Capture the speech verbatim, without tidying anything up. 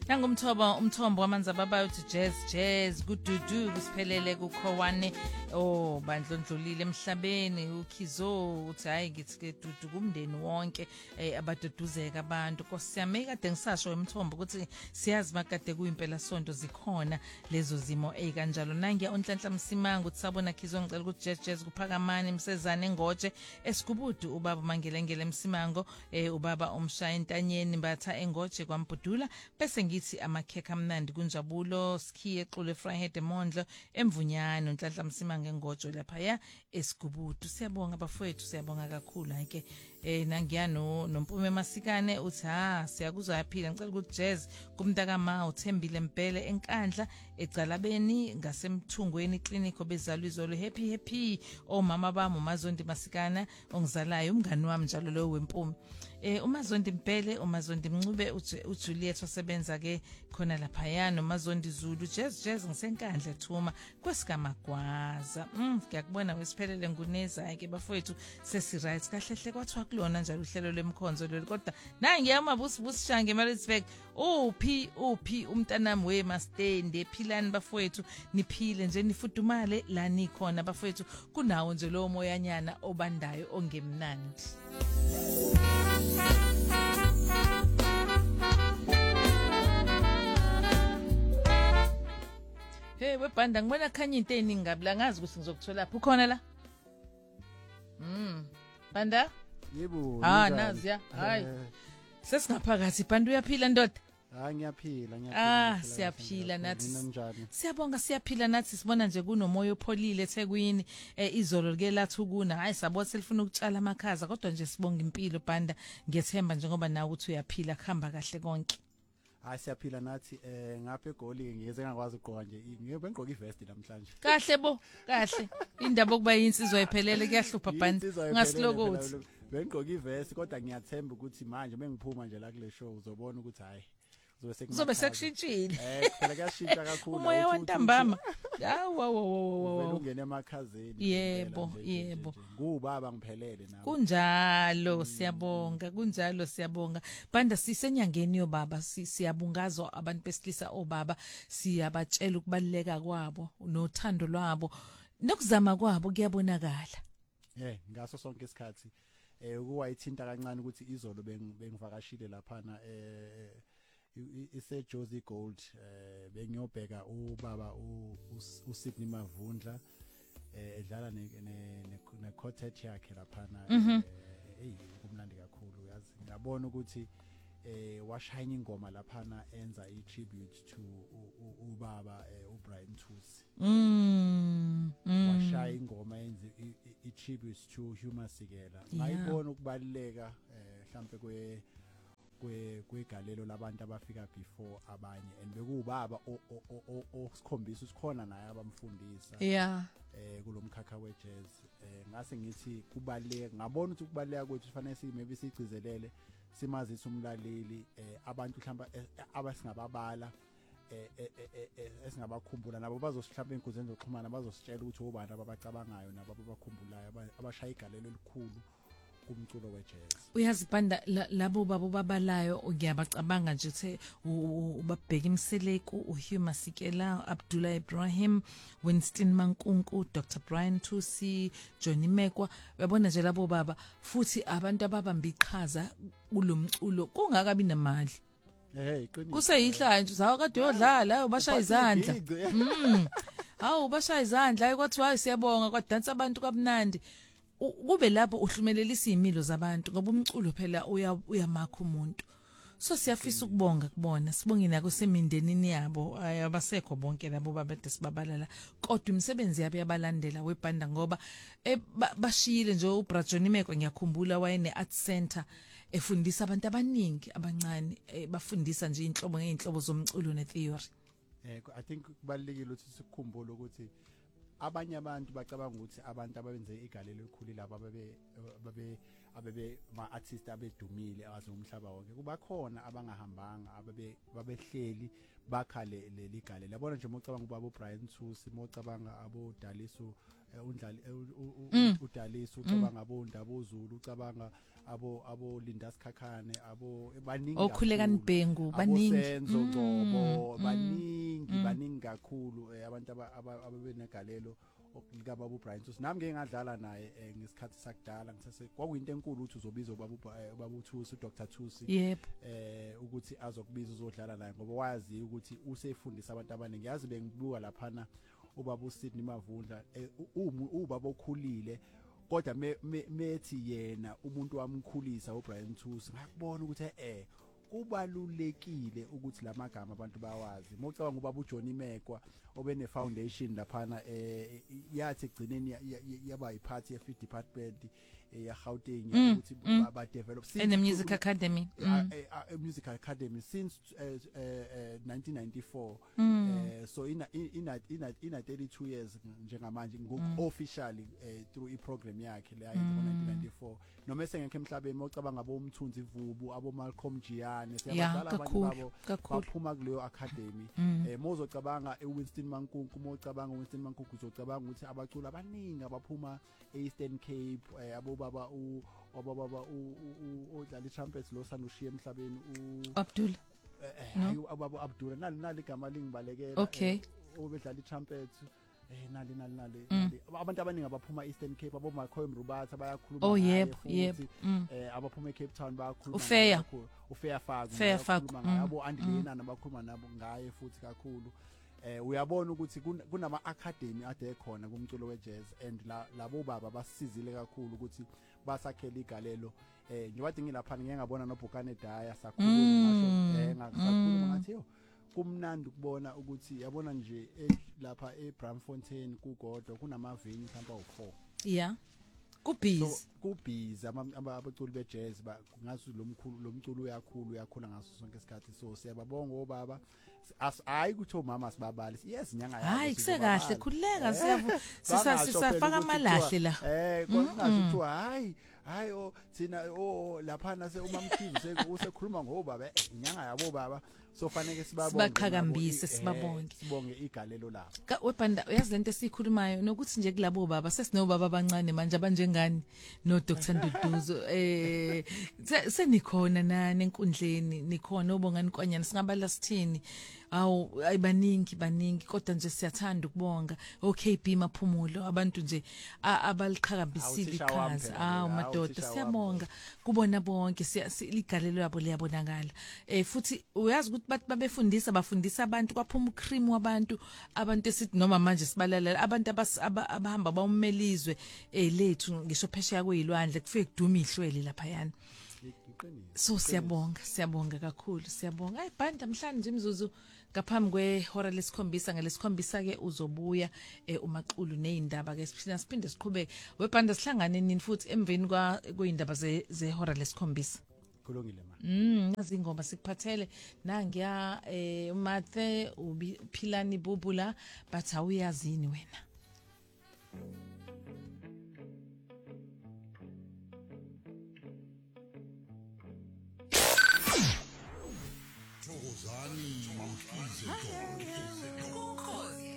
Nangumthobo umthombo wamanzi ababayo uthi jazz jazz kududu kusiphelele kukhowane oh bandlondlulile emhlabeni ukhizo uthi hayi ngithi ke dudu kumndeni wonke eh, abaduduzeka abantu nkosiyami kade ngisasho emthombo ukuthi siyazi makade kuyimpela sonto zikhona lezo zimo ezikanjalo nangiya onhlanhla msimanga uthi sabona khizo ngicela ukuthi jazz jazz kuphakamani msezane engoje esikubudu ubaba mangelengele msimango eh, ubaba umshaya entanyeni mbatha engoje kwambudula bese ngithi amakhekha amnandi kunjabulo skhiye xule Fryhead emondlo emvunyano nhlanhla msimanga engojo lapha ya esikubudu siyabonga bafowethu siyabonga kakhulu hayike eh nangiyano nompume masikane uthi ha siyakuzwa yaphila ngicela ukuthi jazz kumntaka ma uthembile mpele enkandla ecalabeni ngasemthungweni clinic obezalwa izolo happy happy omama bami umazondi masikana ongizalayo umngani wami njalo lo wempume eh umazondi mpele umazondi mncube uJuliet wasebenza ke khona lapha yana umazondi Zulu jazz jazz ngisenkandla thuma kwesikamagwaza mm ngiyakubona wesiphelele nguneza ke bafowethu sesi right kahlehle kwathwa kulona njalo uhlelo lemkhonzo lelo kodwa na ngiyama busi busi shange Maritzburg uphi uphi umntanami we mastende philani bafowethu niphile nje nifudumale la nikhona bafowethu kunawo nje lo moyanyana obandayo ongemnandi. Hey webhanda ngibona khanya into eningi ngabi la ngazi ukuthi ngizokuthola lapha ukhona la mm banda yebo ah nazi ya hayi sesingaphakathi banda uyaphila ndoda hayi ngiyaphila ngiyaphila ah siyaphila nathi siyabonga siyaphila nathi sibona nje kunomoya opholile eThekwini izolo ke lathi ukuna hayi sabo selifuna ukutshala amakhaza kodwa nje sibonga impilo banda ngiyethemba njengoba nawe uthi uyaphila kuhamba kahle konke. Hayi siyaphila nathi eh ngapha eGoli ngiyeze ngakwazi ukugqoka nje ngibe ngigqoka ivest namhlanje. Kahle bo kahle indaba okuba yinsizwa iphelele kuyahlupha band ngasilokuthi bengigqoka ivest kodwa ngiyathemba ukuthi manje bengiphuma nje la kule show uzobona ukuthi hayi uzobe sekushintshile eh phela kuyashintsha kakhulu umoya wantambama hawo wo wo ungene emakhazeni yebo yebo ngubaba ngiphelele nawe kunjalo siyabonga kunjalo siyabonga banda sisenyangeni yobaba siyabungazwa abantu besilisa obaba siyabatshela ukubaleka kwabo nothando lwabo nokuzama kwabo kuyabonakala eh ngaso sonke isikhathi eh ukuwayithinta kancane ukuthi izolo bengivakashile lapha na eh ise Josie Gold eh bengiyobheka ubaba uSidney Mavundla eh edlala ne ne quartet yakhe lapha na hey kumnandi kakhulu yazi ngiyabona ukuthi eh washayina ingoma lapha na enza i tribute to ubaba uBrian Thusi mm washaya ingoma enza i tribute to Hugh Masekela ngayibona ukubaleka eh mhlambe kwe kwe kwegalelo labantu abafika before abanye and bekubaba osikhombisa usikhona naye abamfundisa yeah eh kulomkhakha wejazz eh ngase ngithi kubaleka ngabona ukuthi kubaleka kwethu kufanele si maybe sigcizelele simazisa umlaleli eh abantu mhlamba abasingababala eh esingabakhumbula nabo bazosihlamba inkundleni zokuxhumana bazositshela ukuthi obani ababacabangayo nabo abakhumbulayo abashaya igalelo elikhulu kumculo wejazz. Uyazibanda labo babo babalayo ngiyabacabanga nje uthe ubabheka imseleko uHugh Masekela, Abdullah Ibrahim, Winston Mankunku, Doctor Brian Thusi, Johnny Mekwa uyabona nje labo baba futhi abantu ababamba iqhaza kulomculo kungakabi nemali. Hey qinile. Kuseyihlanju zawo kade yodlala bashaya izandla. Mm. Hawu bashaya izandla kwathiwa siyabonga kwadansa abantu kabnandi. Kube lapho uhlumelelisa izimilo zabantu ngoba umculo phela uyamakha umuntu so siyafisa ukubonga kubona sibonge nako semindenini yabo abasekho bonke labo babede sibabalala kodwa imisebenzi yabo yabalandela webhanda ngoba bashile nje uBrajoni Mekwa ngiyakhumbula wayene art center efundisa abantu abaningi abancane bafundisa nje inhlobo ngeinhlobo zomculo ne theory eh I think kubalekile ukuthi sikukhumbule ukuthi abanye abantu bacabanga ukuthi abantu ababenze igalelo elikhulu laba babe babe ababe ma artist abedumile azomhlaba wonke kuba khona abangahambanga ababe babehleli bakhale leli galelo yabona nje mocabanga ubaba uBrian Thusi mocabanga abo Daliso undlali uDaliso ucabanga abo Ndabo Zulu ucabanga abo abo Linda Sikhakhane abo baningi okhuleka nibhengu baningi Senzo Ngcobo baningi baningi kakhulu abantu ababenegalelo okulika baba uBrian Thusi nami ngeke ngadlala naye ngesikhathi sakudala ngisase kwakuyinto enkulu ukuthi uzobiza baba baba uThusi uDr Thusi yebo eh ukuthi azokubiza uzodlala naye ngoba wazi ukuthi usefundisa abantu abaningi yazi bengibuka laphana ubaba uSidney Mavundla ubaba okhulile kodwa methi yena umuntu wamkhulisa uBrian Thusi ngakubona ukuthi eh kubalulekile ukuthi lamagama abantu bawazi mocabanga ubaba uJohn Mekwa obene foundation laphana eh yathi egcineni yaba yiphathi ye fifth department ya Gauteng ukuthi ba develop in the music academy a music academy since nineteen ninety-four so in in in in thirty-two years njengamanje ngoku officially through I program yakhe le ayenza nineteen ninety-four noma esengekho emhlabeni mocabanga abo Mthunzi Vubu abo Malcolm Giane siyabadala abantu babo baphuma kuleyo academy eh mozocabanga eWinston Mankunku mocabanga uWinston Mankunku uzocabanga ukuthi abaculi abaningi abaphuma eEastern Cape abo baba u obaba u odlala iTrumpets lo sanushiya emhlabeni u Abdul hayi ababa Abdul nali nali igama lingibalekela okay obedlala iTrumpets eh nali nali nali abantu abaningi abaphuma eEastern Cape abo Makhoyo Mrubatha bayakhuluma oh yebo yebo eh abaphuma eCape Town bayakhuluma uFeya uFeya Faku Feya Faku abo Andilena nabakhuluma nabo ngaye futhi kakhulu eh uyabona ukuthi kunama academy ade ekhona kumculo wejazz and labo baba basizile kakhulu ukuthi basakhela igalelo eh ngibathi ngilapha ngeke ngabona noBhukane Daya sakhuluma ngasho eh ngasakhuluma ngathi yo kumnandi ukubona ukuthi yabona nje lapha eBramfontein kugodwa kunamaveni mhlawumbe awu four yeah kubhizi kubhizi abaculi bejazz ngathi lo mkhulu lo mculo uyakhulu uyakhula ngaso sonke isikhathi so siyababonga obaba hayi ukuthi omama sibabali yes inyanga yakho hayi kusekahle khuleka siyavu sisafaka amalahle la eh kongathi kuthiwa hayi hayi o thina o lapha nase umamkhizi usekhuluma ngobaba inyanga yabo baba so fanele sibabonge sibaqhakambise sibabonge sibonge igalelo labo webhanda uyazi lento esikhulumayo nokuthi nje kulabo baba sesinobaba abancane manje abanjengani no Doctor Nduduzo eh senikhona nani enkundleni nikhona obongani kwanyana singabala sithini awu ayibaningi baningi kodwa nje siyathanda ukubonga OK B Maphumulo abantu nje abaliqhakambisile iqhaza awu madoda siyabonga kubona bonke siyaligalelo yabo liyabonakala eh futhi uyazi ukuthi bathi babefundisa bafundisa abantu kwaphuma ucream wabantu abantu esithi noma manje sibalala abantu abahamba bawumelizwe eh lethu ngisho phesheya kuyilwandle kufike kuduma ihlwele lapha yana so siyabonga siyabonga kakhulu siyabonga ay banda mhlanje nje imzuzu ngaphambi kwehora lesikhombisa ngalesikhombisa ke uzobuya uMaxulu nezindaba ke siphina siphinde siqhubeke webhanda sihlangane nini futhi emveni kwa kuyindaba zehora lesikhombisa kulungile ma mm izingoma sikuphathele nangiya eh uMathe uphilani Bubula bathi awuyazini wena Thokozani Mkhize Ukhozi